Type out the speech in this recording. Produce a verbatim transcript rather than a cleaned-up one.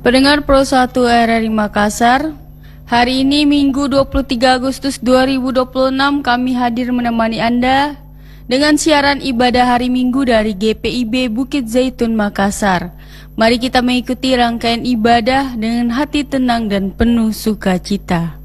Pendengar Pro satu R R I Makassar, hari ini Minggu dua puluh tiga Agustus dua ribu dua puluh enam kami hadir menemani Anda dengan siaran ibadah hari Minggu dari G P I B Bukit Zaitun Makassar. Mari kita mengikuti rangkaian ibadah dengan hati tenang dan penuh sukacita.